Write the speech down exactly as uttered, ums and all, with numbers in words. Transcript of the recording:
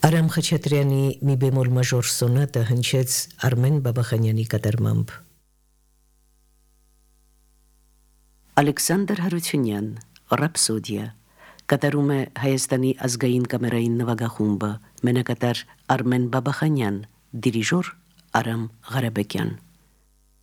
Արամ Խաչատրյանի մի բեմոլ մաժոր սոնատը հնչեց Արմեն Բաբախանյանի կատարմամբ։ Ալեքսանդր Հարությունյան, Ռապսոդիա, կատարում է Հայաստանի ազգային կամերային նվագախումբը, մենակատար Արմեն Բաբախանյան, դիրիժոր Արամ Ղարաբեկյան։